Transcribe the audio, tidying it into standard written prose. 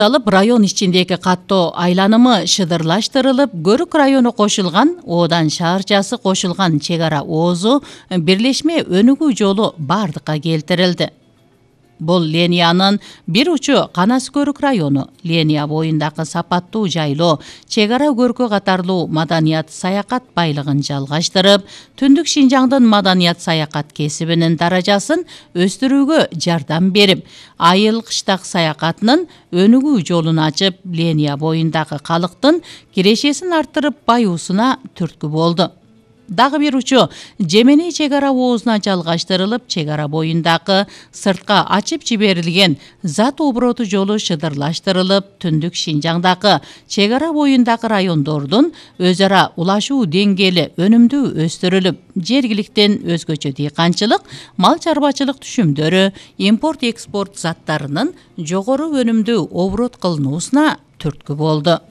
алып, район ичиндеги каттоо айланымы шыдырлаштырылып, Көрүк району кошулган, Одан шаарчасы кошулган чек ара оозу бирлешме өнүгүү жолу бардыкка келтирилди. Бул линиянын бир учу Канас Көрүк району, линия боюндагы сапаттуу жайлоо, чек ара көркө катарлуу маданият саякат байлыгын жалгаштырып, Түндүк Шинжаңдын маданият саякат кесибинин даражасын өстүрүүгө жардам берип, айыл кыштак саякатынын өнүгүү жолун ачып, линия боюндагы калктын кирешесин арттырып, баюусуна түрткү болду. Дагы бир учу Жемени чек ара оозуна жалгаштырылып, чек ара боюндагы сыртка ачып жиберилген зат обороту жолу шыдырлаштырылып, Түндүк Шинжаңдагы чек ара боюндагы райондордун өз ара улашуу деңгээли өнүмдүү өстүрүлүп, жергиликтен өзгөчө дыйканчылык, мал чарбачылык түшүмдөрү, импорт-экспорт заттарынын жогору өнүмдүү оборот кылынуусуна түрткү болду.